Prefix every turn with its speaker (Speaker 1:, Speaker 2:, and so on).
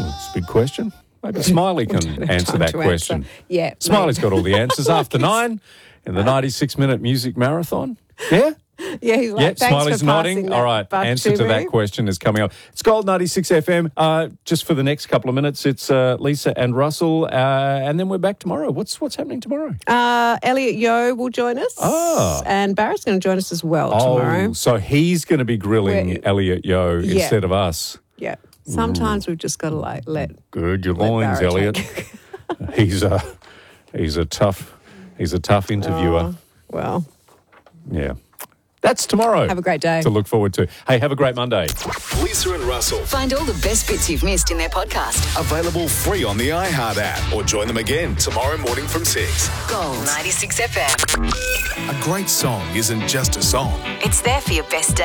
Speaker 1: It's a big question. Maybe Smiley can answer that question.
Speaker 2: Yeah.
Speaker 1: Smiley's got all the answers after 9 in the 96-minute music marathon. Yeah?
Speaker 2: Yeah, he's like,
Speaker 1: Yeah,
Speaker 2: thanks
Speaker 1: Smiley's
Speaker 2: for
Speaker 1: nodding.
Speaker 2: passing
Speaker 1: All
Speaker 2: that
Speaker 1: right,
Speaker 2: buck
Speaker 1: answer to that
Speaker 2: me.
Speaker 1: question is coming up. It's Gold 96 FM. Just for the next couple of minutes, it's Lisa and Russell, and then we're back tomorrow. What's happening tomorrow?
Speaker 2: Elliot Yo will join us.
Speaker 1: Ah.
Speaker 2: And Barrett's going to join us as well tomorrow.
Speaker 1: So he's going to be grilling Elliot Yo instead of us.
Speaker 2: Yeah. Sometimes we've just got to let
Speaker 1: Good, your loins,
Speaker 2: Barrett
Speaker 1: Elliot.
Speaker 2: take-
Speaker 1: He's a tough interviewer.
Speaker 2: Well,
Speaker 1: Yeah. That's tomorrow.
Speaker 2: have a great day.
Speaker 1: To look forward to. Hey, have a great Monday.
Speaker 3: Lisa and Russell.
Speaker 4: Find all the best bits you've missed in their podcast.
Speaker 3: Available free on the iHeart app or join them again tomorrow morning from 6.
Speaker 4: Gold 96 FM.
Speaker 3: A great song isn't just a song.
Speaker 4: It's there for your best day.